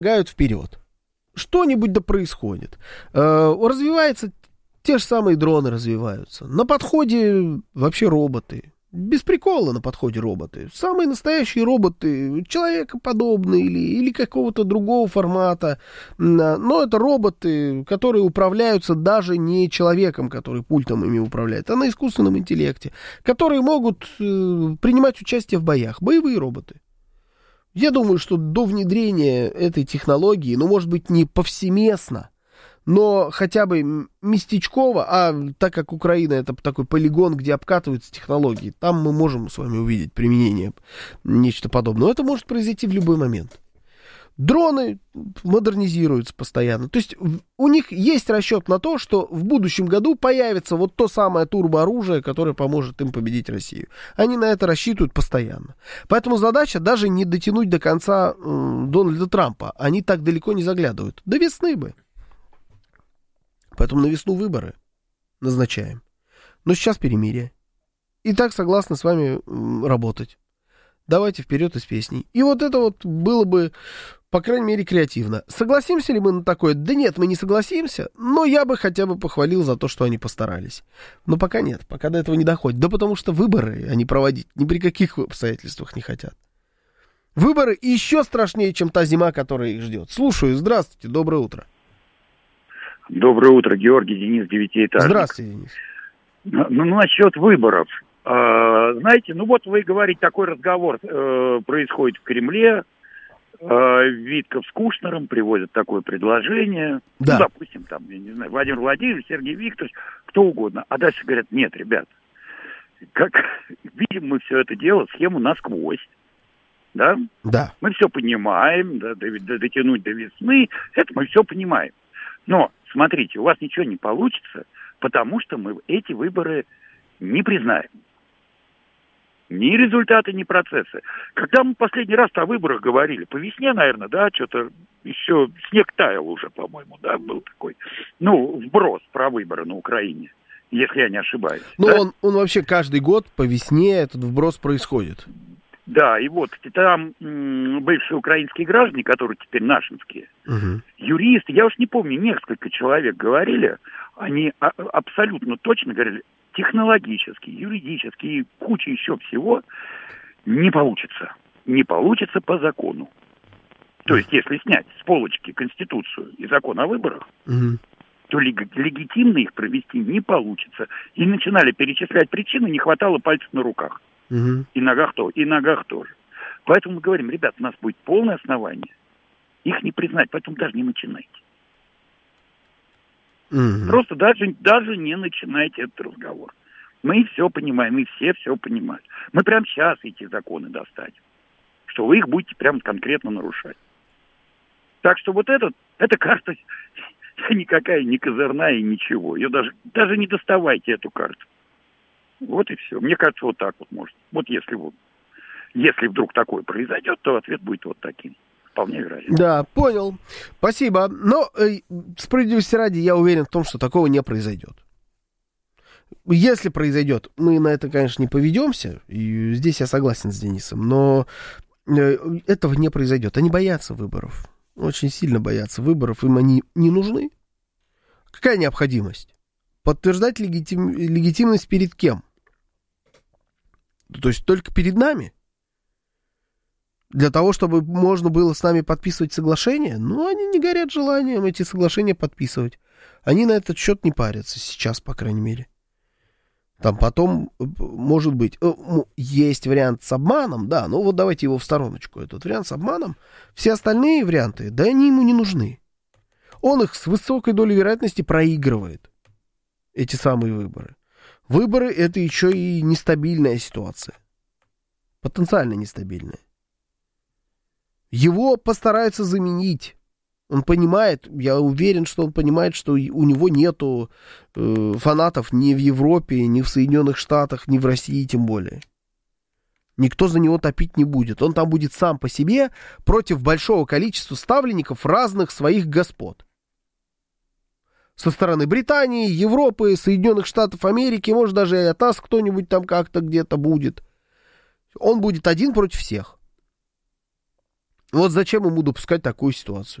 шагают вперед. Что-нибудь да происходит. Развиваются те же самые дроны развиваются. На подходе вообще роботы. Без прикола на подходе роботы. Самые настоящие роботы, человекоподобные или какого-то другого формата. Но это роботы, которые управляются даже не человеком, который пультом ими управляет, а на искусственном интеллекте. Которые могут принимать участие в боях. Боевые роботы. Я думаю, что до внедрения этой технологии, ну, может быть, не повсеместно, но хотя бы местечково, а так как Украина это такой полигон, где обкатываются технологии, там мы можем с вами увидеть применение нечто подобное. Это может произойти в любой момент. Дроны модернизируются постоянно. То есть у них есть расчет на то, что в будущем году появится вот то самое турбооружие, которое поможет им победить Россию. Они на это рассчитывают постоянно. Поэтому задача даже не дотянуть до конца Дональда Трампа. Они так далеко не заглядывают. До весны бы. Поэтому на весну выборы назначаем. Но сейчас перемирие. И так согласны с вами работать. Давайте вперед из песней. И вот это вот было бы, по крайней мере, креативно. Согласимся ли мы на такое? Да нет, мы не согласимся. Но я бы хотя бы похвалил за то, что они постарались. Но пока нет, пока до этого не доходит. Да потому что выборы они проводить ни при каких обстоятельствах не хотят. Выборы еще страшнее, чем та зима, которая их ждет. Слушаю, здравствуйте, доброе утро. Доброе утро, Георгий, Денис, девятиэтажник. Здравствуйте, Денис. Ну, насчет выборов. Знаете, ну вот вы говорите, такой разговор происходит в Кремле. Витков с Кушнером приводят такое предложение. Да. Ну, допустим, там, я не знаю, Владимир Владимирович, Сергей Викторович, кто угодно. А дальше говорят, нет, ребят, как видим мы все это дело, схему насквозь. Да? Да. Мы все понимаем, да, дотянуть до весны, это мы все понимаем. Но, смотрите, у вас ничего не получится, потому что мы эти выборы не признаем. Ни результаты, ни процессы. Когда мы последний раз о выборах говорили, по весне, наверное, да, что-то еще снег таял уже, по-моему, да, был такой, ну, вброс про выборы на Украине, если я не ошибаюсь. Ну, да? он вообще каждый год по весне этот вброс происходит. Да, и вот там бывшие украинские граждане, которые теперь нашинские, юристы, я уж не помню, несколько человек говорили, они абсолютно точно говорили, технологически, юридически и куча еще всего не получится. Не получится по закону. То есть, если снять с полочки Конституцию и закон о выборах, то легитимно их провести не получится. И начинали перечислять причины, не хватало пальцев на руках. И ногах тоже. Поэтому мы говорим, ребят, у нас будет полное основание их не признать, поэтому даже не начинайте. Просто даже не начинайте этот разговор. Мы все понимаем, и все понимают. Мы прямо сейчас эти законы достанем, что вы их будете прям конкретно нарушать. Так что вот эта карта никакая не козырная и ничего. Ее даже не доставайте, эту карту. Вот и все. Мне кажется, вот так вот может. Вот если вдруг такое произойдет, то ответ будет вот таким. Вполне вероятно. Да, понял. Спасибо. Но справедливости ради, я уверен в том, что такого не произойдет. Если произойдет, мы на это, конечно, не поведемся. И здесь я согласен с Денисом. Но этого не произойдет. Они боятся выборов. Очень сильно боятся выборов. Им они не нужны. Какая необходимость? Подтверждать легитимность перед кем? То есть только перед нами? Для того, чтобы можно было с нами подписывать соглашения? Ну, они не горят желанием эти соглашения подписывать. Они на этот счет не парятся сейчас, по крайней мере. Там потом, может быть, есть вариант с обманом, да, ну вот давайте его в стороночку, этот вариант с обманом. Все остальные варианты, да, они ему не нужны. Он их с высокой долей вероятности проигрывает, эти самые выборы. Выборы — это еще и нестабильная ситуация. Потенциально нестабильная. Его постараются заменить. Он понимает, я уверен, что он понимает, что у него нету фанатов ни в Европе, ни в Соединенных Штатах, ни в России тем более. Никто за него топить не будет. Он там будет сам по себе против большого количества ставленников разных своих господ. Со стороны Британии, Европы, Соединенных Штатов Америки, может даже и от нас кто-нибудь там как-то где-то будет. Он будет один против всех. Вот зачем ему допускать такую ситуацию?